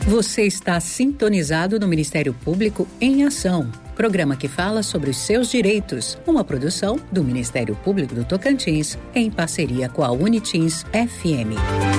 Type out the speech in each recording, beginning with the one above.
Você está sintonizado no Ministério Público em Ação, programa que fala sobre os seus direitos, uma produção do Ministério Público do Tocantins, em parceria com a Unitins FM.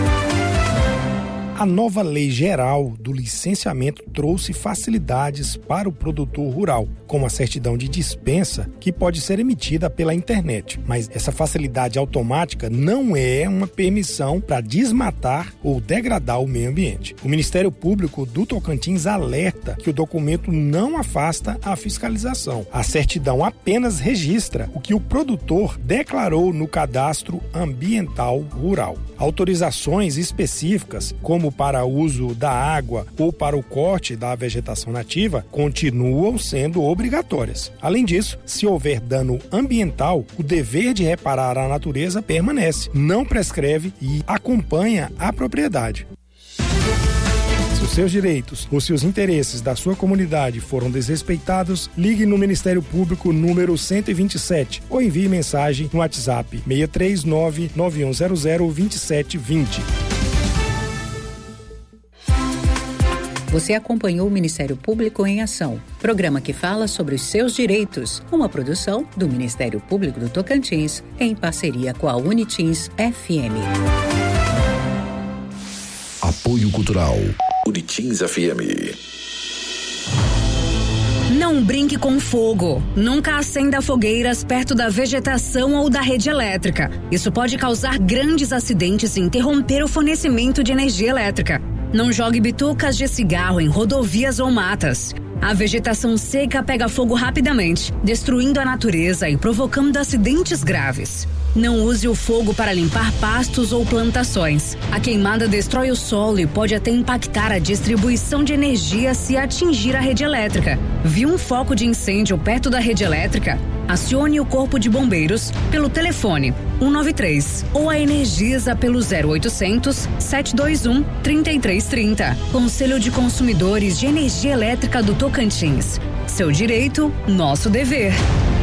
A nova Lei Geral do Licenciamento trouxe facilidades para o produtor rural, como a certidão de dispensa, que pode ser emitida pela internet. Mas essa facilidade automática não é uma permissão para desmatar ou degradar o meio ambiente. O Ministério Público do Tocantins alerta que o documento não afasta a fiscalização. A certidão apenas registra o que o produtor declarou no Cadastro Ambiental Rural. Autorizações específicas, como para uso da água ou para o corte da vegetação nativa, continuam sendo obrigatórias. Além disso, se houver dano ambiental, o dever de reparar a natureza permanece, não prescreve e acompanha a propriedade. Se os seus direitos ou se os interesses da sua comunidade foram desrespeitados, ligue no Ministério Público número 127 ou envie mensagem no WhatsApp 639-9100-2720. Você acompanhou o Ministério Público em Ação, programa que fala sobre os seus direitos, uma produção do Ministério Público do Tocantins, em parceria com a Unitins FM. Apoio Cultural Unitins FM. Não brinque com fogo. Nunca acenda fogueiras perto da vegetação ou da rede elétrica. Isso pode causar grandes acidentes e interromper o fornecimento de energia elétrica. Não jogue bitucas de cigarro em rodovias ou matas. A vegetação seca pega fogo rapidamente, destruindo a natureza e provocando acidentes graves. Não use o fogo para limpar pastos ou plantações. A queimada destrói o solo e pode até impactar a distribuição de energia se atingir a rede elétrica. Viu um foco de incêndio perto da rede elétrica? Acione o Corpo de Bombeiros pelo telefone 193 ou a Energisa pelo 0800 721 3330. Conselho de Consumidores de Energia Elétrica do Tocantins. Seu direito, nosso dever.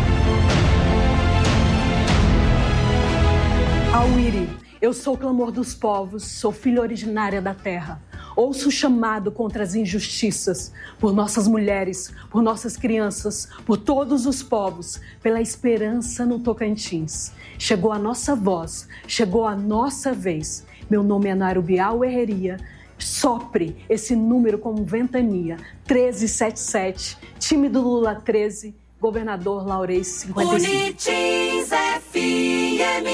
Auiri, eu sou o clamor dos povos, sou filha originária da terra. Ouço o chamado contra as injustiças, por nossas mulheres, por nossas crianças, por todos os povos, pela esperança no Tocantins. Chegou a nossa voz, chegou a nossa vez. Meu nome é Narubial Herreria. Sopre esse número como ventania. 1377, time do Lula 13, governador Laurez 55. Unitins FM.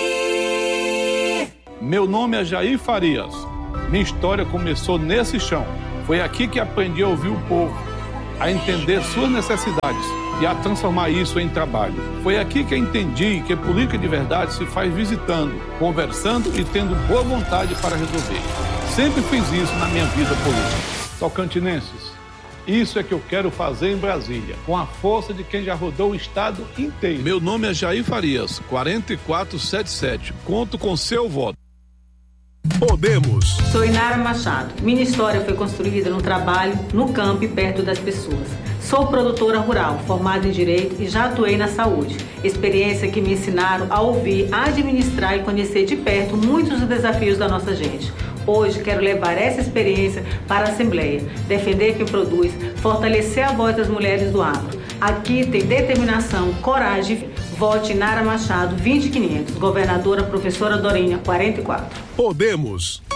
Meu nome é Jair Farias. Minha história começou nesse chão. Foi aqui que aprendi a ouvir o povo, a entender suas necessidades e a transformar isso em trabalho. Foi aqui que eu entendi que política de verdade se faz visitando, conversando e tendo boa vontade para resolver. Sempre fiz isso na minha vida política. Tocantinenses, isso é que eu quero fazer em Brasília, com a força de quem já rodou o estado inteiro. Meu nome é Jair Farias, 4477. Conto com seu voto. Podemos. Sou Inara Machado. Minha história foi construída no trabalho, no campo e perto das pessoas. Sou produtora rural, formada em Direito e já atuei na saúde. Experiência que me ensinaram a ouvir, a administrar e conhecer de perto muitos dos desafios da nossa gente. Hoje quero levar essa experiência para a Assembleia, defender quem produz, fortalecer a voz das mulheres do agro. Aqui tem determinação, coragem. Vote Nara Machado, 20500. Governadora Professora Dorinha, 44. Podemos.